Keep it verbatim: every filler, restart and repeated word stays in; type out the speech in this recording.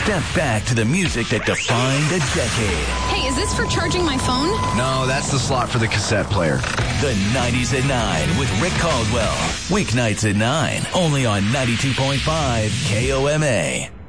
Step back to the music that defined a decade. Hey, is this for charging my phone? No, that's the slot for the cassette player. The nineties at nine with Rick Caldwell. Weeknights at nine, only on ninety-two point five K O M A.